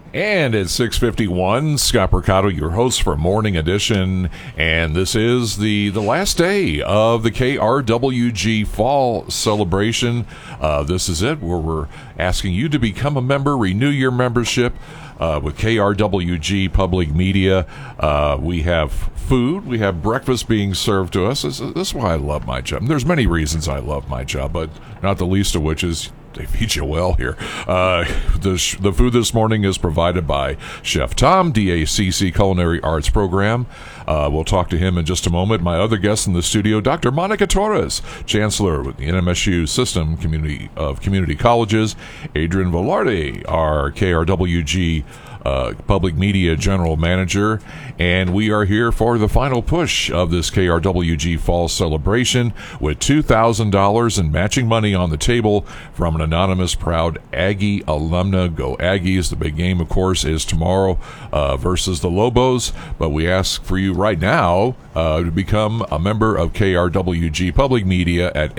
And at 6:51, Scott Percato, your host for Morning Edition, and this is the last day of the KRWG Fall Celebration. This is it, where we're asking you to become a member, renew your membership with KRWG Public Media. We have food, we have breakfast being served to us. This is why I love my job. There's many reasons I love my job, but not the least of which is they feed you well here. The food this morning is provided by Chef Tom, DACC Culinary Arts Program. We'll talk to him in just a moment. My other guest in the studio, Dr. Monica Torres, Chancellor with the NMSU System of Community Colleges. Adrian Velarde, our KRWG Public Media General Manager, and we are here for the final push of this KRWG Fall Celebration with $2,000 in matching money on the table from an anonymous proud Aggie alumna. Go Aggies. The big game, of course, is tomorrow versus the Lobos, but we ask for you right now to become a member of KRWG Public Media at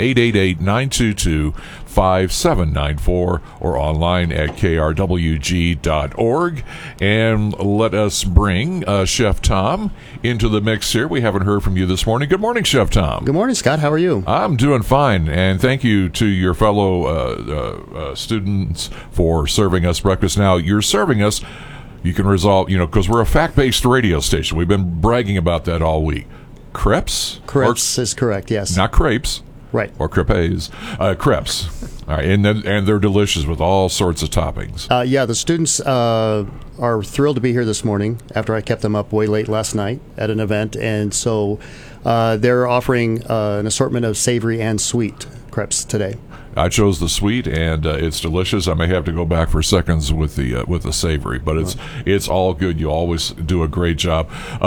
888-922-5794 or online at krwg.org. And let us bring Chef Tom into the mix here. We haven't heard from you this morning. Good morning, Chef Tom. Good morning, Scott. How are you? I'm doing fine, and thank you to your fellow students for serving us breakfast. Now, you're serving us, you can resolve, because we're a fact-based radio station. We've been bragging about that all week. Crepes? Crepes is correct, yes. Not crepes. Right. Or crepes. Crepes. All right, and they're delicious with all sorts of toppings. Yeah, the students are thrilled to be here this morning after I kept them up way late last night at an event. And so they're offering an assortment of savory and sweet crepes today. I chose the sweet, and it's delicious. I may have to go back for seconds with the savory, but it's all good. You always do a great job.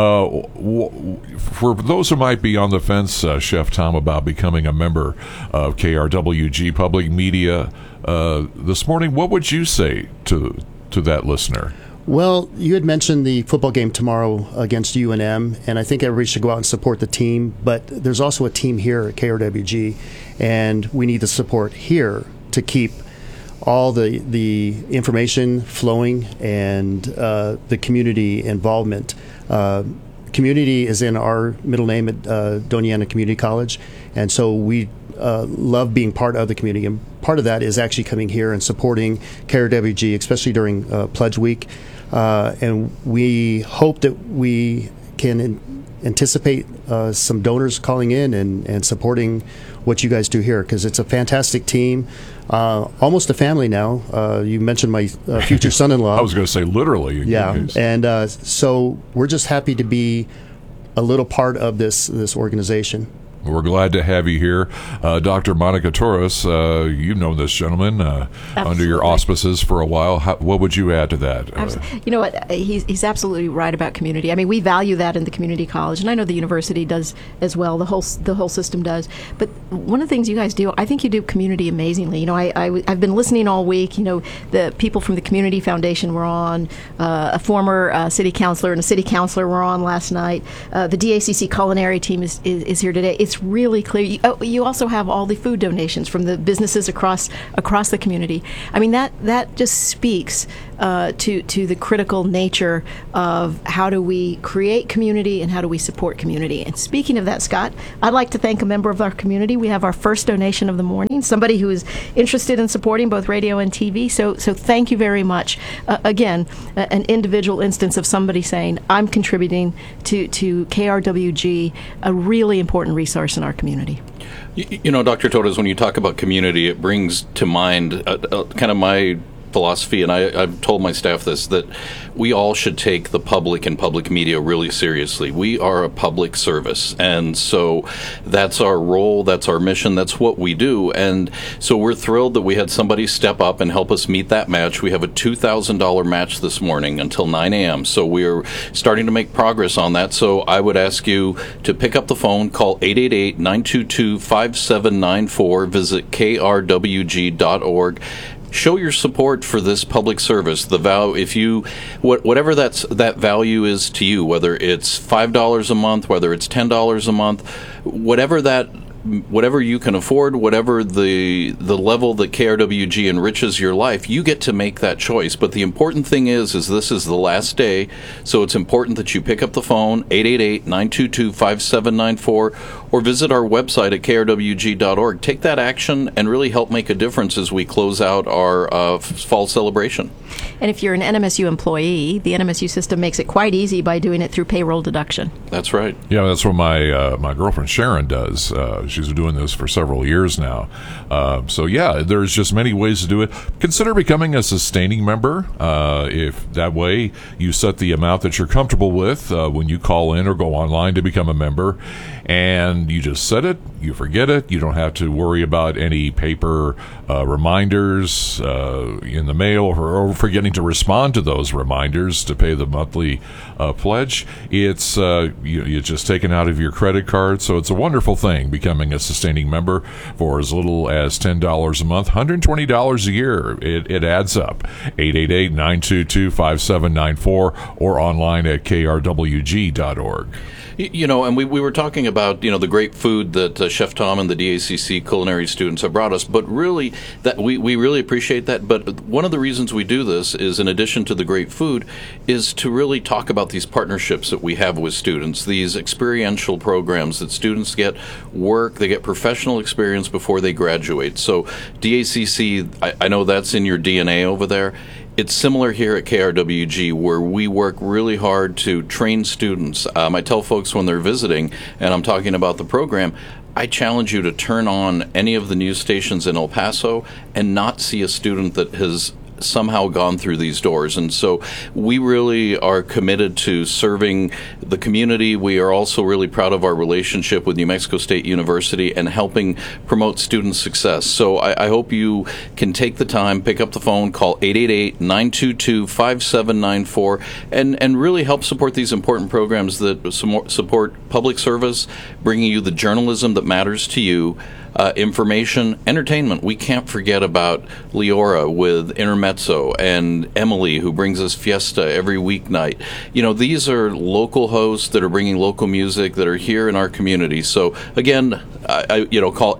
For those who might be on the fence, Chef Tom, about becoming a member of KRWG Public Media this morning, what would you say to that listener? Well, you had mentioned the football game tomorrow against UNM, and I think everybody should go out and support the team. But there's also a team here at KRWG, and we need the support here to keep all the information flowing and the community involvement. Community is in our middle name at Doña Ana Community College, and so we love being part of the community. And part of that is actually coming here and supporting KRWG, especially during Pledge Week. And we hope that we can anticipate some donors calling in and supporting what you guys do here, because it's a fantastic team, almost a family now. You mentioned my future son-in-law. I was going to say literally. Yeah, and so we're just happy to be a little part of this organization. We're glad to have you here. Dr. Monica Torres, you've known this gentleman under your auspices for a while. What would you add to that? You know what? He's absolutely right about community. I mean, we value that in the community college, and I know the university does as well. The whole system does. But one of the things you guys do, I think you do community amazingly. I've been listening all week. The people from the Community Foundation were on. A former city councilor and a city councilor were on last night. The DACC culinary team is here today. It's really clear. You also have all the food donations from the businesses across the community. I mean, that just speaks to the critical nature of how do we create community and how do we support community. And speaking of that, Scott, I'd like to thank a member of our community. We have our first donation of the morning, somebody who is interested in supporting both radio and TV. So thank you very much. Again, an individual instance of somebody saying, I'm contributing to KRWG, a really important resource in our community. Dr. Torres, when you talk about community, it brings to mind kind of my philosophy, and I've told my staff this, that we all should take the public and public media really seriously. We are a public service, and so that's our role, that's our mission, that's what we do. And so we're thrilled that we had somebody step up and help us meet that match. We have a $2,000 match this morning until 9 a.m., so we're starting to make progress on that. So I would ask you to pick up the phone, call 888-922-5794, visit krwg.org. Show your support for this public service. The value, if you, whatever that value is to you, whether it's $5 a month, whether it's $10 a month, whatever that whatever you can afford, whatever the level that KRWG enriches your life, you get to make that choice. But the important thing is this is the last day, so it's important that you pick up the phone, 888-922-5794, or visit our website at krwg.org. Take that action and really help make a difference as we close out our fall celebration. And if you're an NMSU employee, the NMSU system makes it quite easy by doing it through payroll deduction. That's right. Yeah, that's what my girlfriend Sharon does. She's been doing this for several years now. So yeah, there's just many ways to do it. Consider becoming a sustaining member. If that way you set the amount that you're comfortable with when you call in or go online to become a member, and you just set it, you forget it. You don't have to worry about any paper reminders in the mail or forgetting to respond to those reminders to pay the monthly pledge. It's you just taken out of your credit card. So it's a wonderful thing becoming a sustaining member for as little as $10 a month, $120 a year. It adds up. 888-922-5794 or online at krwg.org. You know, and we were talking about, the great food that Chef Tom and the DACC culinary students have brought us, but really, that we really appreciate that. But one of the reasons we do this is, in addition to the great food, is to really talk about these partnerships that we have with students, these experiential programs that students get they get professional experience before they graduate. So DACC, I know that's in your DNA over there. It's similar here at KRWG, where we work really hard to train students. I tell folks when they're visiting, and I'm talking about the program, I challenge you to turn on any of the news stations in El Paso and not see a student that has somehow gone through these doors. And so we really are committed to serving the community. We are also really proud of our relationship with New Mexico State University and helping promote student success. So I hope you can take the time, pick up the phone, call 888-922-5794, and really help support these important programs that support public service, bringing you the journalism that matters to you, information, entertainment. We can't forget about Leora with Intermezzo and Emily, who brings us Fiesta every weeknight. These are local hosts that are bringing local music that are here in our community. So again, call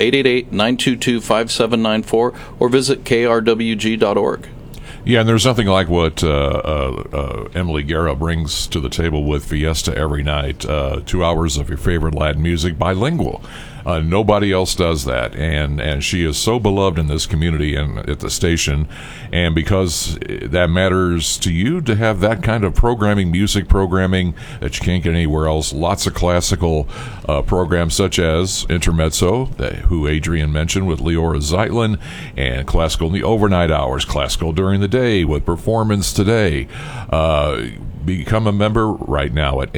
888-922-5794 or visit krwg.org. Yeah, and there's nothing like what Emily Guerra brings to the table with Fiesta every night. 2 hours of your favorite Latin music, bilingual. Nobody else does that, and she is so beloved in this community and at the station, and because that matters to you to have that kind of programming, music programming that you can't get anywhere else. Lots of classical programs such as Intermezzo, who Adrian mentioned with Leora Zeitlin, and classical in the overnight hours, classical during the day with Performance Today. Become a member right now at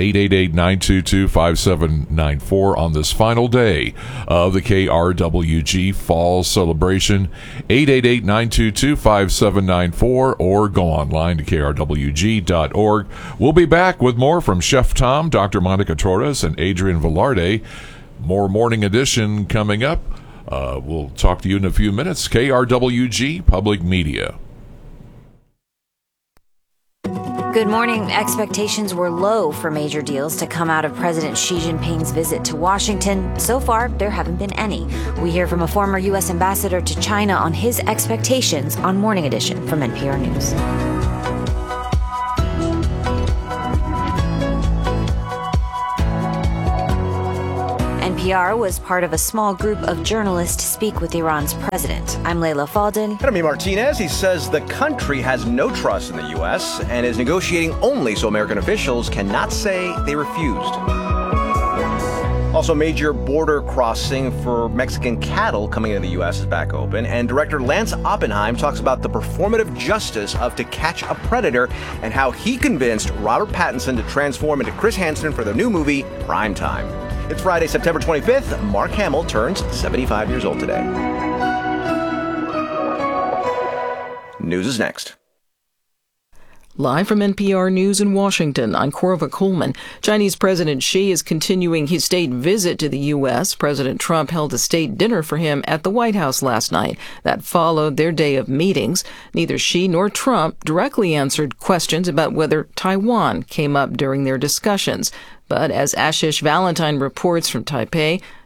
888-922-5794 on this final day of the KRWG Fall Celebration. 888-922-5794 or go online to krwg.org. We'll be back with more from Chef Tom, Dr. Monica Torres, and Adrian Velarde. More Morning Edition coming up. We'll talk to you in a few minutes. KRWG Public Media. Good morning. Expectations were low for major deals to come out of President Xi Jinping's visit to Washington. So far, there haven't been any. We hear from a former U.S. ambassador to China on his expectations on Morning Edition from NPR News. NPR was part of a small group of journalists to speak with Iran's president. I'm Layla Faldin. Jeremy Martinez, he says the country has no trust in the U.S. and is negotiating only so American officials cannot say they refused. Also, major border crossing for Mexican cattle coming into the U.S. is back open. And director Lance Oppenheim talks about the performative justice of To Catch a Predator and how he convinced Robert Pattinson to transform into Chris Hansen for the new movie, Primetime. It's Friday, September 25th. Mark Hamill turns 75 years old today. News is next. Live from NPR News in Washington, I'm Corva Coleman. Chinese President Xi is continuing his state visit to the U.S. President Trump held a state dinner for him at the White House last night. That followed their day of meetings. Neither Xi nor Trump directly answered questions about whether Taiwan came up during their discussions. But as Ashish Valentine reports from Taipei,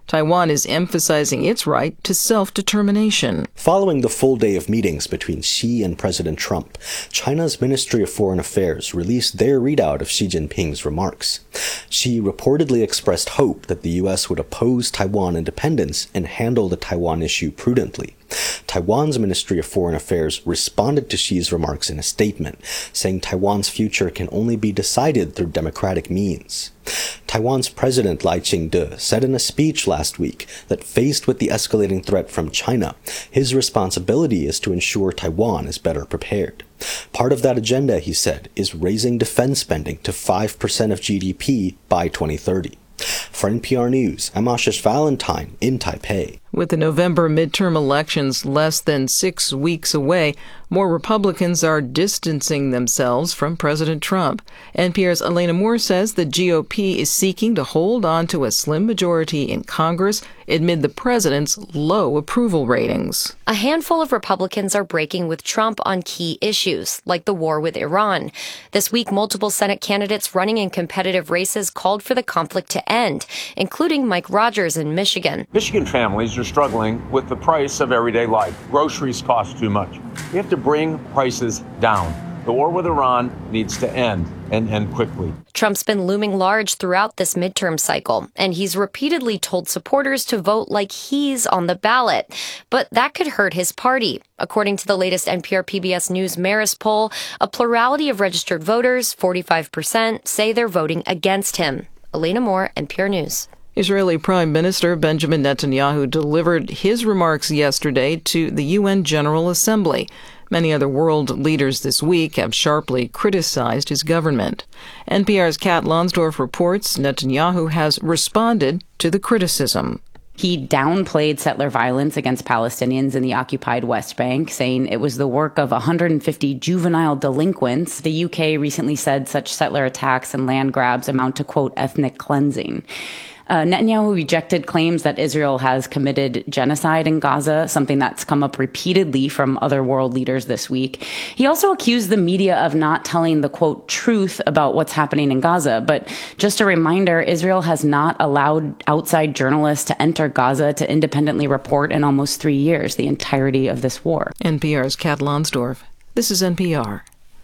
Taiwan is emphasizing its right to self-determination. Following the full day of meetings between Xi and President Trump, China's Ministry of Foreign Affairs released their readout of Xi Jinping's remarks. Xi reportedly expressed hope that the U.S. would oppose Taiwan independence and handle the Taiwan issue prudently. Taiwan's Ministry of Foreign Affairs responded to Xi's remarks in a statement, saying Taiwan's future can only be decided through democratic means. Taiwan's President Lai Ching-te said in a speech last week that faced with the escalating threat from China, his responsibility is to ensure Taiwan is better prepared. Part of that agenda, he said, is raising defense spending to 5% of GDP by 2030. For NPR News, I'm Ashish Valentine in Taipei. With the November midterm elections less than 6 weeks away, more Republicans are distancing themselves from President Trump. NPR's Elena Moore says the GOP is seeking to hold on to a slim majority in Congress amid the president's low approval ratings. A handful of Republicans are breaking with Trump on key issues, like the war with Iran. This week, multiple Senate candidates running in competitive races called for the conflict to end, including Mike Rogers in Michigan. Michigan families are struggling with the price of everyday life. Groceries cost too much. We have to bring prices down. The war with Iran needs to end, and end quickly. Trump's been looming large throughout this midterm cycle, and he's repeatedly told supporters to vote like he's on the ballot. But that could hurt his party. According to the latest NPR PBS News Marist poll, a plurality of registered voters, 45%, say they're voting against him. Elena Moore, NPR News. Israeli Prime Minister Benjamin Netanyahu delivered his remarks yesterday to the UN General Assembly. Many other world leaders this week have sharply criticized his government. NPR's Kat Lonsdorf reports Netanyahu has responded to the criticism. He downplayed settler violence against Palestinians in the occupied West Bank, saying it was the work of 150 juvenile delinquents. The UK recently said such settler attacks and land grabs amount to, quote, ethnic cleansing. Netanyahu rejected claims that Israel has committed genocide in Gaza, something that's come up repeatedly from other world leaders this week. He also accused the media of not telling the, quote, truth about what's happening in Gaza. But just a reminder, Israel has not allowed outside journalists to enter Gaza to independently report in almost 3 years, the entirety of this war. NPR's Kat Lonsdorf. This is NPR.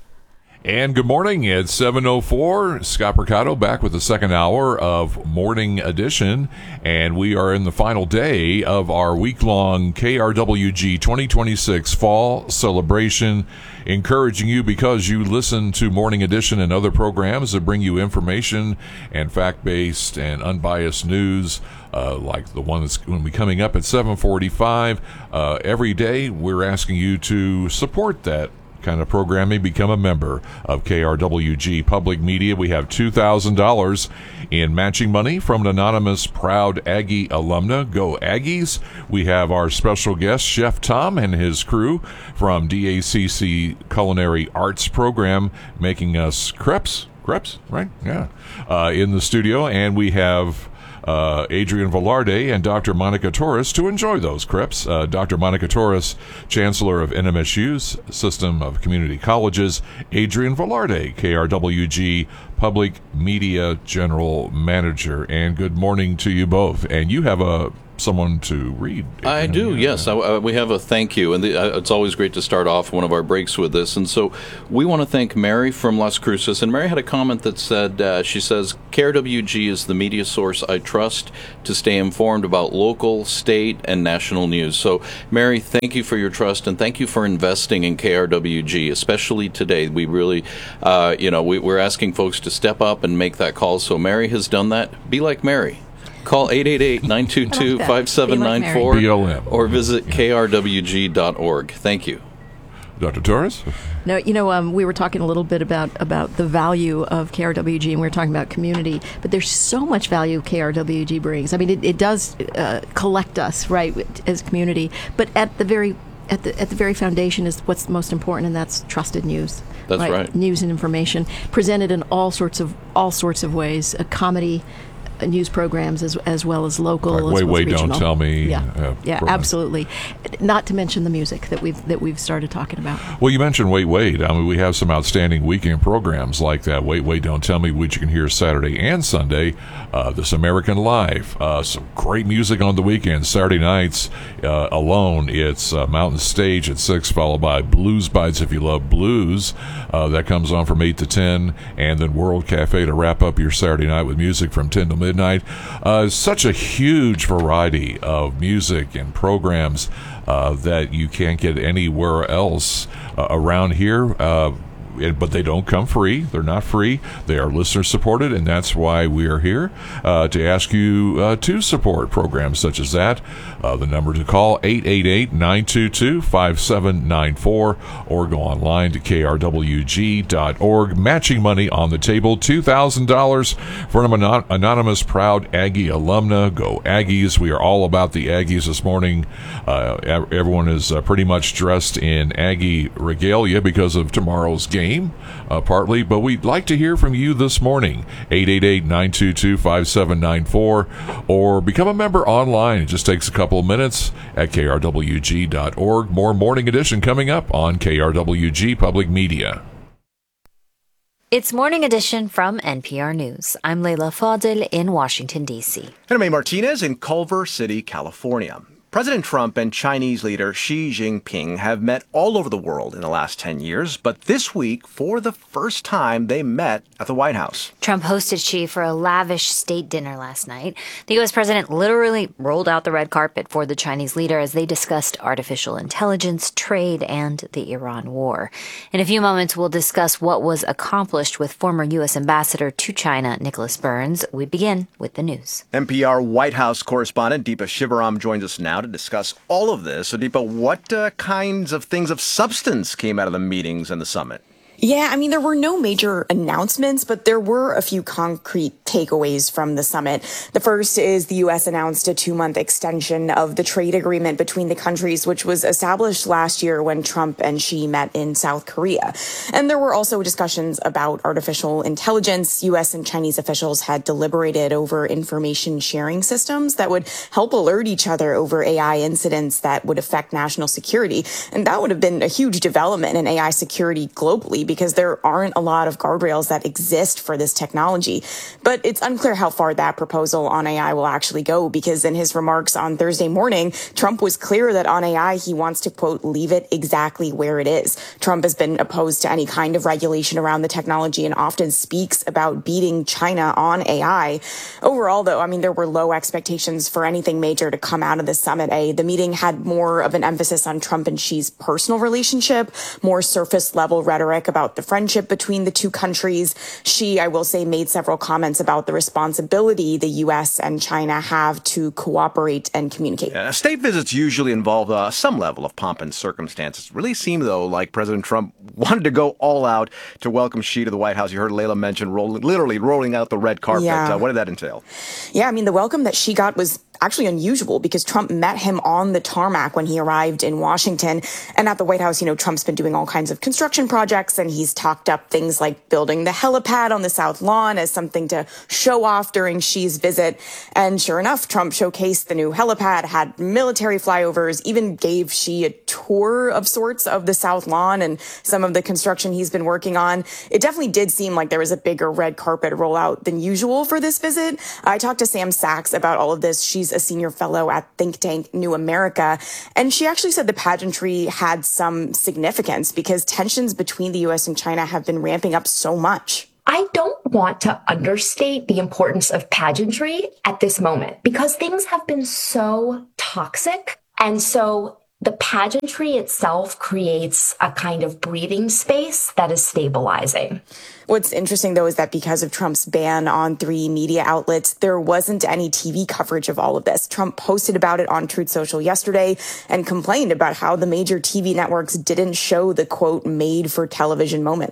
And good morning. It's 7:04. Scott Percato back with the second hour of Morning Edition. And we are in the final day of our week-long KRWG 2026 Fall Celebration. Encouraging you, because you listen to Morning Edition and other programs that bring you information and fact-based and unbiased news, like the one that's going to be coming up at 7:45 every day. We're asking you to support that kind of programming. Become a member of KRWG Public Media. We have $2,000 in matching money from an anonymous proud Aggie alumna. Go Aggies. We have our special guest, Chef Tom, and his crew from DACC Culinary Arts Program making us crepes, right? Yeah. In the studio. And we have Adrian Velarde and Dr. Monica Torres to enjoy those crepes. Dr. Monica Torres, Chancellor of NMSU's System of Community Colleges. Adrian Velarde, KRWG Public Media General Manager. And good morning to you both. And you have someone to read. I do, yes. We have a thank you, and it's always great to start off one of our breaks with this. And so we want to thank Mary from Las Cruces. And Mary had a comment that said, she says, KRWG is the media source I trust to stay informed about local, state, and national news. So, Mary, thank you for your trust, and thank you for investing in KRWG, especially today. We really, we're asking folks to step up and make that call. So Mary has done that. Be like Mary. Call 888-922-5794 or visit krwg.org. Thank you. Dr. Torres? No, we were talking a little bit about the value of KRWG, and we were talking about community, but there's so much value KRWG brings. I mean, it does collect us, right, as a community, but at the very foundation is what's most important, and that's trusted news. That's right. News and information presented in all sorts of ways, comedy, news programs as well as local. Like, as well as wait, regional. don't tell me. Yeah, program. absolutely. Not to mention the music that we've started talking about. Well, you mentioned Wait. I mean, we have some outstanding weekend programs like that. Wait, don't tell me, which you can hear Saturday and Sunday. This American Life. Some great music on the weekends. Saturday nights alone, it's Mountain Stage at 6, followed by Blues Bites if you love blues. That comes on from 8 to 10, and then World Cafe to wrap up your Saturday night with music from 10 to midnight. Such a huge variety of music and programs that you can't get anywhere else around here. But they don't come free. They're not free. They are listener supported, and that's why we are here to ask you to support programs such as that. The number to call, 888-922-5794, or go online to krwg.org. Matching money on the table, $2,000 for an anonymous proud Aggie alumna. Go Aggies. We are all about the Aggies this morning. Everyone is pretty much dressed in Aggie regalia because of tomorrow's game. Partly, but we'd like to hear from you this morning. 888-922-5794, or become a member online. It just takes a couple of minutes at krwg.org. More Morning Edition coming up on KRWG Public Media. It's Morning Edition from NPR News. I'm Leila Fadel in Washington, D.C. And I'm May Martinez in Culver City, California. President Trump and Chinese leader Xi Jinping have met all over the world in the last 10 years, but this week, for the first time, they met at the White House. Trump hosted Xi for a lavish state dinner last night. The U.S. president literally rolled out the red carpet for the Chinese leader as they discussed artificial intelligence, trade, and the Iran war. In a few moments, we'll discuss what was accomplished with former U.S. ambassador to China, Nicholas Burns. We begin with the news. NPR White House correspondent Deepa Shivaram joins us now to discuss all of this. So, Deepa, what kinds of things of substance came out of the meetings and the summit? Yeah, I mean, there were no major announcements, but there were a few concrete takeaways from the summit. The first is the U.S. announced a 2-month extension of the trade agreement between the countries, which was established last year when Trump and Xi met in South Korea. And there were also discussions about artificial intelligence. U.S. and Chinese officials had deliberated over information sharing systems that would help alert each other over AI incidents that would affect national security. And that would have been a huge development in AI security globally, because there aren't a lot of guardrails that exist for this technology. But it's unclear how far that proposal on AI will actually go, because in his remarks on Thursday morning, Trump was clear that on AI, he wants to, quote, leave it exactly where it is. Trump has been opposed to any kind of regulation around the technology and often speaks about beating China on AI. Overall, though, I mean, there were low expectations for anything major to come out of the summit. The meeting had more of an emphasis on Trump and Xi's personal relationship, more surface level rhetoric about the friendship between the two countries. Xi, I will say, made several comments about the responsibility the U.S. and China have to cooperate and communicate. State visits usually involve some level of pomp and circumstance. It really seemed, though, like President Trump wanted to go all out to welcome Xi to the White House. You heard Leila mention literally rolling out the red carpet. Yeah. What did that entail? Yeah, I mean, the welcome that Xi got was actually unusual because Trump met him on the tarmac when he arrived in Washington. And at the White House, you know, Trump's been doing all kinds of construction projects, and he's talked up things like building the helipad on the South Lawn as something to show off during Xi's visit. And sure enough, Trump showcased the new helipad, had military flyovers, even gave Xi a tour of sorts of the South Lawn and some of the construction he's been working on. It definitely did seem like there was a bigger red carpet rollout than usual for this visit. I talked to Sam Sachs about all of this. She's a senior fellow at think tank New America, and she actually said the pageantry had some significance because tensions between the U.S. and China have been ramping up so much. I don't want to understate the importance of pageantry at this moment because things have been so toxic. And so the pageantry itself creates a kind of breathing space that is stabilizing. What's interesting, though, is that because of Trump's ban on 3 media outlets, there wasn't any TV coverage of all of this. Trump posted about it on Truth Social yesterday and complained about how the major TV networks didn't show the, quote, made-for-television moments.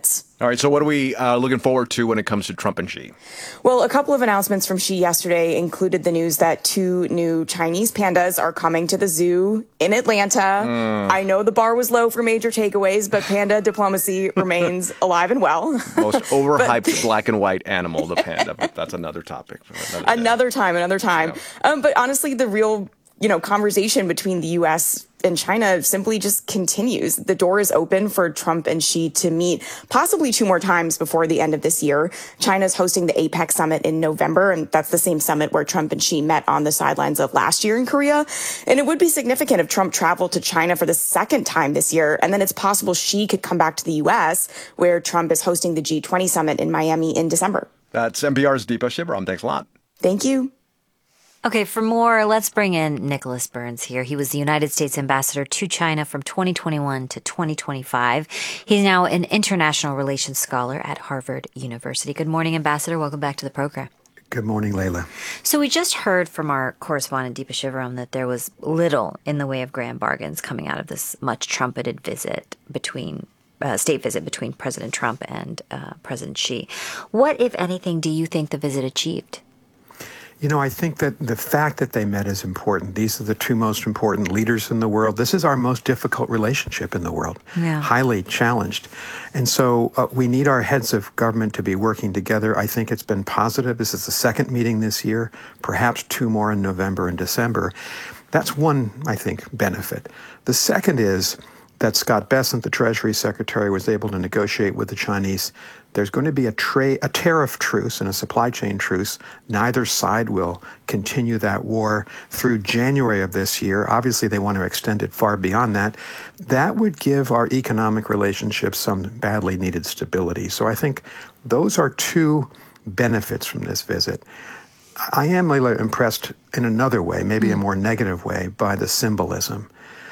All right, so what are we looking forward to when it comes to Trump and Xi? Well, a couple of announcements from Xi yesterday included the news that 2 new Chinese pandas are coming to the zoo in Atlanta. I know the bar was low for major takeaways, but panda diplomacy remains alive and well. Most overhyped black and white animal, the panda, but that's another topic. For another time. Yeah. But honestly, the real conversation between the U.S. and China simply just continues. The door is open for Trump and Xi to meet possibly 2 more times before the end of this year. China's hosting the APEC summit in November, and that's the same summit where Trump and Xi met on the sidelines of last year in Korea. And it would be significant if Trump traveled to China for the 2nd time this year, and then it's possible Xi could come back to the U.S., where Trump is hosting the G20 summit in Miami in December. That's NPR's Deepa Shivaram. Thanks a lot. Thank you. Okay, for more, let's bring in Nicholas Burns here. He was the United States ambassador to China from 2021 to 2025. He's now an international relations scholar at Harvard University. Good morning, Ambassador. Welcome back to the program. Good morning, Layla. So we just heard from our correspondent, Deepa Shivaram, that there was little in the way of grand bargains coming out of this much trumpeted visit state visit between President Trump and President Xi. What, if anything, do you think the visit achieved? I think that the fact that they met is important. These are the 2 most important leaders in the world. This is our most difficult relationship in the world, highly challenged. And so we need our heads of government to be working together. I think it's been positive. This is the 2nd meeting this year, perhaps 2 more in November and December. That's one, I think, benefit. The second is that Scott Bessent, the Treasury Secretary, was able to negotiate with the Chinese. There's going to be a tariff truce and a supply chain truce. Neither side will continue that war through January of this year. Obviously, they want to extend it far beyond that. That would give our economic relationships some badly needed stability. So I think those are 2 benefits from this visit. I am, Layla, impressed in another way, maybe a more negative way, by the symbolism.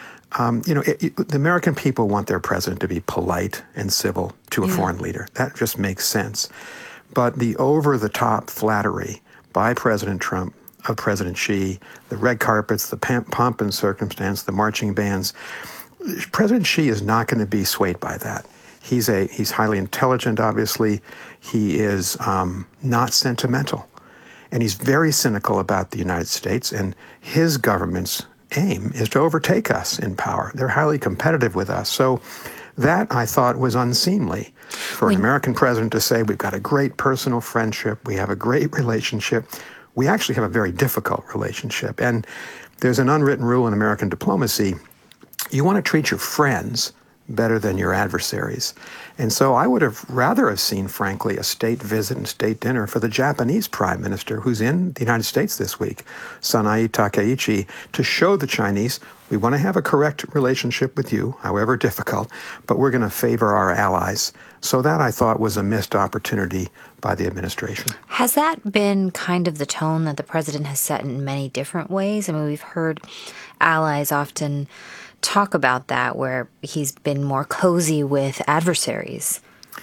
The American people want their president to be polite and civil to a foreign leader. That just makes sense. But the over-the-top flattery by President Trump of President Xi, the red carpets, the pomp and circumstance, the marching bands, President Xi is not going to be swayed by that. He's highly intelligent, obviously. He is not sentimental. And he's very cynical about the United States, and his government's aim is to overtake us in power. They're highly competitive with us. So that, I thought, was unseemly for an American president to say, we've got a great personal friendship, we have a great relationship. We actually have a very difficult relationship. And there's an unwritten rule in American diplomacy. You want to treat your friends better than your adversaries. And so I would have rather seen, frankly, a state visit and state dinner for the Japanese prime minister who's in the United States this week, Sanae Takaichi, to show the Chinese, we want to have a correct relationship with you, however difficult, but we're going to favor our allies. So that, I thought, was a missed opportunity by the administration. Has that been kind of the tone that the president has set in many different ways? I mean, we've heard allies often talk about that, where he's been more cozy with adversaries.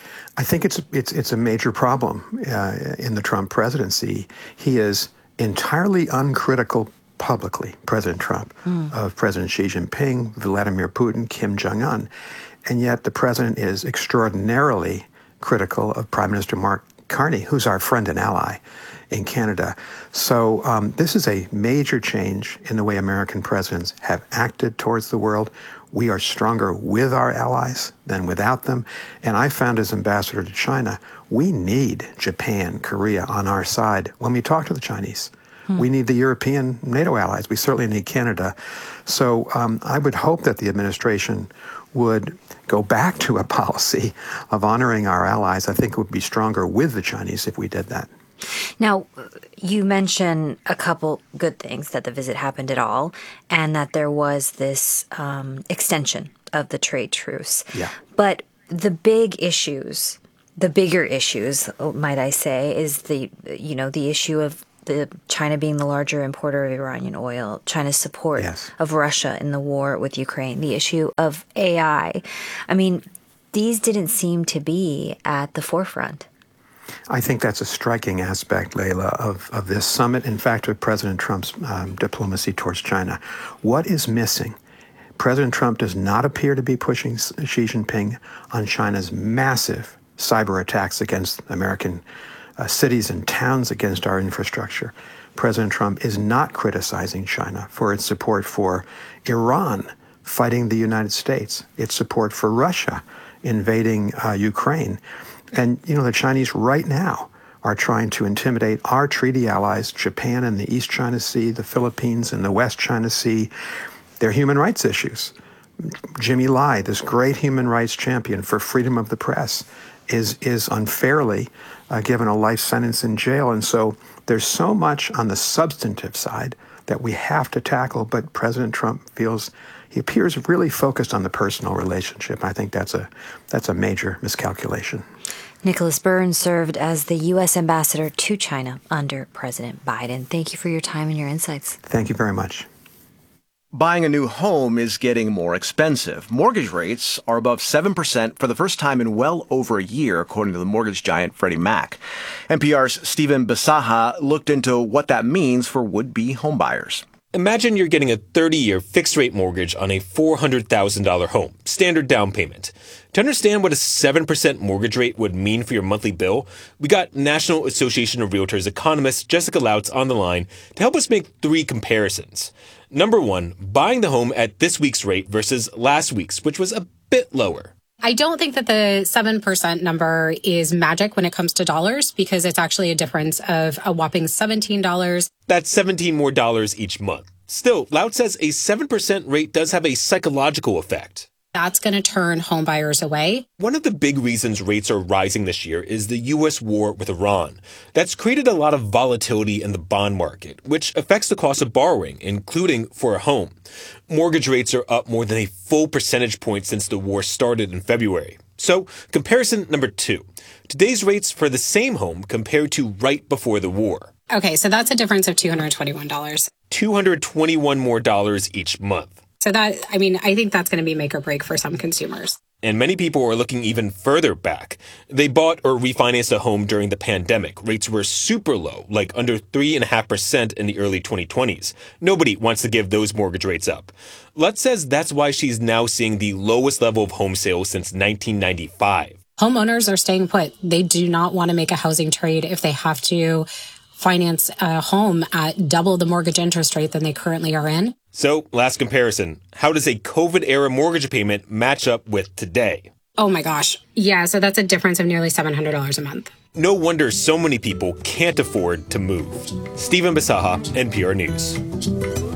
I think it's a major problem in the Trump presidency. He is entirely uncritical publicly, President Trump, of President Xi Jinping, Vladimir Putin, Kim Jong-un. And yet the president is extraordinarily critical of Prime Minister Mark Carney, who's our friend and ally in Canada. So this is a major change in the way American presidents have acted towards the world. We are stronger with our allies than without them. And I found, as ambassador to China, we need Japan, Korea on our side when we talk to the Chinese. We need the European NATO allies. We certainly need Canada. So I would hope that the administration would go back to a policy of honoring our allies. I think it would be stronger with the Chinese if we did that. Now, you mentioned a couple good things, that the visit happened at all, and that there was this extension of the trade truce. Yeah. But the bigger issues, might I say, is the issue of China being the larger importer of Iranian oil, China's support of Russia in the war with Ukraine, the issue of AI. I mean, these didn't seem to be at the forefront. I think that's a striking aspect, Layla, of this summit, in fact, of President Trump's diplomacy towards China. What is missing? President Trump does not appear to be pushing Xi Jinping on China's massive cyber attacks against American cities and towns, against our infrastructure. President Trump is not criticizing China for its support for Iran fighting the United States, its support for Russia invading Ukraine. And, the Chinese right now are trying to intimidate our treaty allies, Japan in the East China Sea, the Philippines in the West China Sea, their human rights issues. Jimmy Lai, this great human rights champion for freedom of the press, is unfairly given a life sentence in jail. And so there's so much on the substantive side that we have to tackle, but President Trump he appears really focused on the personal relationship. I think that's a major miscalculation. Nicholas Burns served as the U.S. ambassador to China under President Biden. Thank you for your time and your insights. Thank you very much. Buying a new home is getting more expensive. Mortgage rates are above 7% for the first time in well over a year, according to the mortgage giant Freddie Mac. NPR's Stephen Bisaha looked into what that means for would-be homebuyers. Imagine you're getting a 30-year fixed-rate mortgage on a $400,000 home, standard down payment. To understand what a 7% mortgage rate would mean for your monthly bill, we got National Association of Realtors economist Jessica Lautz on the line to help us make 3 comparisons. Number 1, buying the home at this week's rate versus last week's, which was a bit lower. I don't think that the 7% number is magic when it comes to dollars, because it's actually a difference of a whopping $17. That's $17 more each month. Still, Lautz says a 7% rate does have a psychological effect. That's going to turn home buyers away. One of the big reasons rates are rising this year is the U.S. war with Iran. That's created a lot of volatility in the bond market, which affects the cost of borrowing, including for a home. Mortgage rates are up more than a full percentage point since the war started in February. So, comparison number 2. Today's rates for the same home compared to right before the war. Okay, so that's a difference of $221. $221 more each month. So I think that's going to be make or break for some consumers. And many people are looking even further back. They bought or refinanced a home during the pandemic. Rates were super low, like under 3.5% in the early 2020s. Nobody wants to give those mortgage rates up. Lutz says that's why she's now seeing the lowest level of home sales since 1995. Homeowners are staying put. They do not want to make a housing trade if they have to finance a home at double the mortgage interest rate than they currently are in. So, last comparison. How does a COVID-era mortgage payment match up with today? Oh my gosh. Yeah, so that's a difference of nearly $700 a month. No wonder so many people can't afford to move. Stephen Bisaha, NPR News.